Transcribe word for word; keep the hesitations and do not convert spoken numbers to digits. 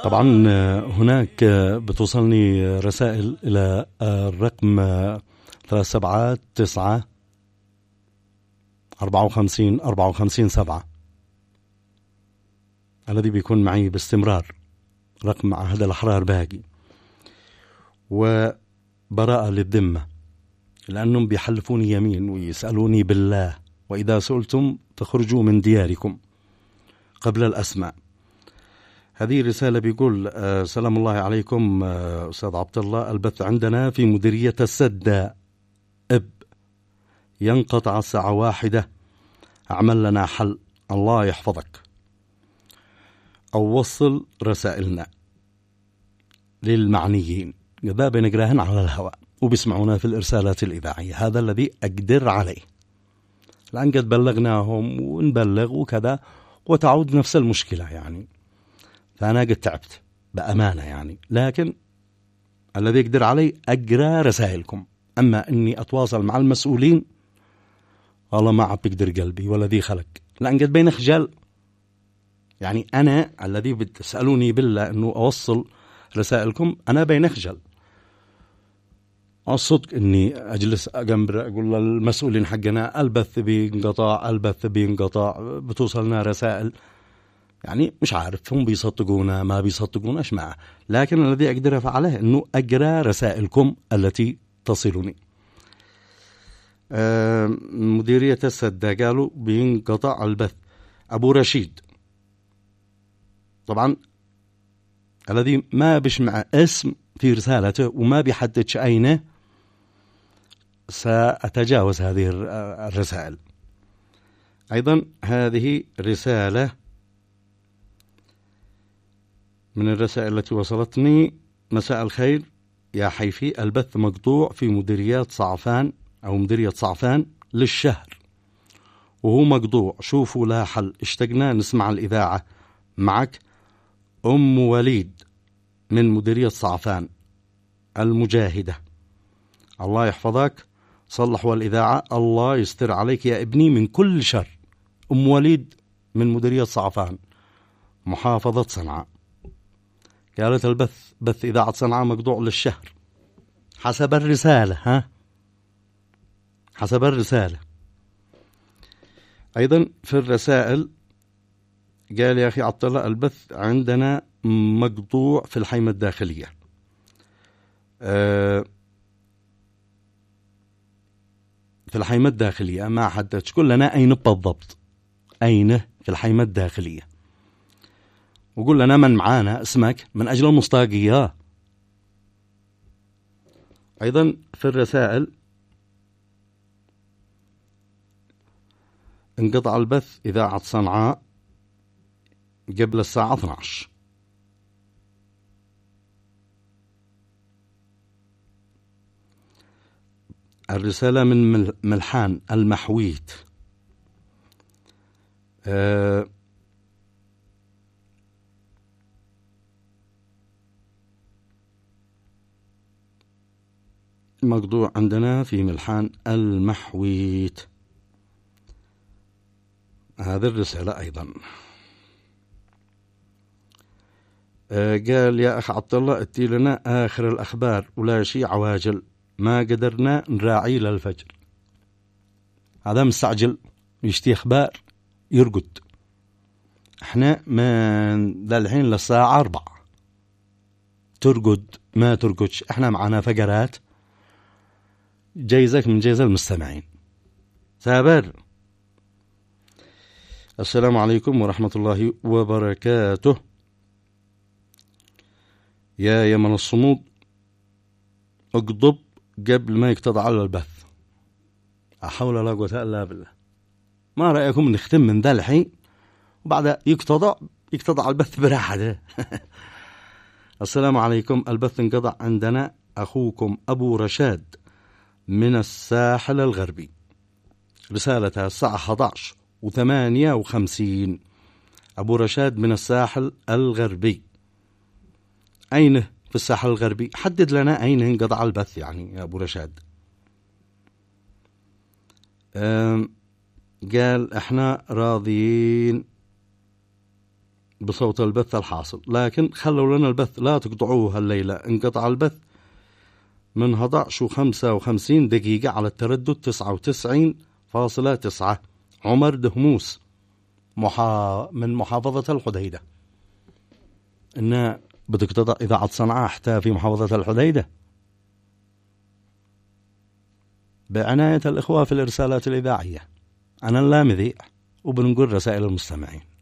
طبعا هناك بتوصلني رسائل إلى الرقم ثلاث سبعات تسعة أربعة وخمسين أربعة وخمسين سبعة الذي بيكون معي باستمرار، رقم معهد الأحرار باقي، وبراءة للذمة لأنهم بيحلفوني يمين ويسألوني بالله، وإذا سئلتم فخرجوا من دياركم قبل الأسماء. هذه رسالة بيقول آه سلام الله عليكم آه أستاذ عبد الله، البث عندنا في مديرية السدة اب ينقطع الساعة واحدة، أعمل لنا حل الله يحفظك، أو وصل رسائلنا للمعنيين، ذا بنقراهن على الهواء وبيسمعونا في الإرسالات الإذاعية، هذا الذي أقدر عليه، لأن قد بلغناهم ونبلغ وكذا وتعود نفس المشكلة يعني، فأنا قد تعبت بأمانة يعني، لكن الذي يقدر علي أقرأ رسائلكم، أما أني أتواصل مع المسؤولين والله ما عم بقدر قلبي والذي خلق، لأن قد بين خجل يعني، أنا الذي بتسألوني بالله أنه أوصل رسائلكم أنا بين خجل، الصدق أني أجلس أقمر أقول للمسؤولين حقنا البث بينقطع البث بينقطع، بتوصلنا رسائل يعني مش عارف هم بيصدقونا ما بيصدقونا ايش معه، لكن الذي أقدر أفعله أنه أقرأ رسائلكم التي تصلني. آه مديرية السدة قالوا بينقطع البث. أبو رشيد طبعا الذي ما بيشمع اسم في رسالته وما بيحددش أين، سأتجاوز هذه الرسائل. أيضا هذه رسالة من الرسائل التي وصلتني: مساء الخير يا حيفي، البث مقطوع في مديريات صعفان أو مديرية صعفان للشهر وهو مقطوع، شوفوا لا حل، اشتقنا نسمع الإذاعة معك. أم وليد من مديرية صعفان المجاهدة، الله يحفظك، صلحوا الإذاعة، الله يستر عليك يا ابني من كل شر. أم وليد من مديرية صعفان محافظة صنعاء قالت البث بث إذاعة صنعاء مقطوع للشهر حسب الرسالة، ها حسب الرسالة. أيضا في الرسائل قال يا أخي عبد الله البث عندنا مقطوع في الحيمة الداخلية. أه في الحيمة الداخلية ما حددش كلنا أين بالضبط، أين في الحيمة الداخلية، وقول لنا من معانا اسمك من أجل المصداقية. أيضا في الرسائل انقطع البث إذاعة صنعاء قبل الساعة اثنتي عشرة. الرسالة من ملحان المحويت، أه مقطوع عندنا في ملحان المحويت، هذه الرسالة أيضا. أه قال يا أخ عبد الله اتي لنا آخر الأخبار ولا شيء عواجل، ما قدرنا نراعي للفجر، هذا مستعجل يشتي أخبار يرقد، احنا من ذا الحين للساعة أربعة ترقد ما ترقدش، احنا معنا فقرات جايزك من جايزة المستمعين. سابر السلام عليكم ورحمة الله وبركاته، يا يمن الصمود اقضب قبل ما يقتضى على البث، أحاول لا قوة إلا بالله، ما رأيكم نختم من ذا الحين وبعد يقتضى يقتضى على البث براحة. السلام عليكم، البث انقطع عندنا، أخوكم أبو رشاد من الساحل الغربي، رسالتها الساعة أحد عشر وثمانية وخمسين. أبو رشاد من الساحل الغربي، أين في الساحل الغربي؟ حدد لنا أين انقطع البث يعني يا أبو رشاد. قال احنا راضيين بصوت البث الحاصل، لكن خلوا لنا البث، لا تقطعوه الليلة. انقطع البث من أحد عشر وخمسة وخمسين دقيقة على التردد تسعة وتسعين فاصلة تسعة. عمر دهموس محا... من محافظة الحديدة. إن بدك تضع إذاعة صنعاء حتى في محافظة الحديدة بعناية الإخوة في الإرسالات الإذاعية. أنا اللامذيع وبنقول رسائل المستمعين.